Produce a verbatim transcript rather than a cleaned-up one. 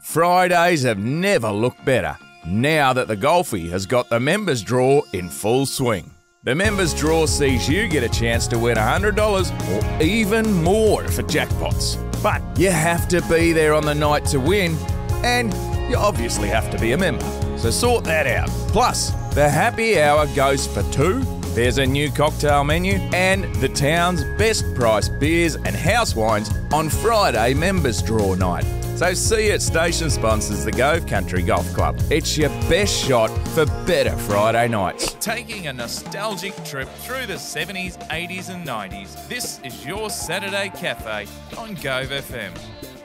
Fridays have never looked better, now that the Golfie has got the members draw in full swing. The members draw sees you get a chance to win one hundred dollars or even more for jackpots. But you have to be there on the night to win, and you obviously have to be a member. So sort that out. Plus, the happy hour goes for two. There's a new cocktail menu and the town's best priced beers and house wines on Friday members draw night. So see you at station sponsors the Gove Country Golf Club. It's your best shot for better Friday nights. Taking a nostalgic trip through the seventies, eighties and nineties. This is your Saturday Cafe on Gove F M.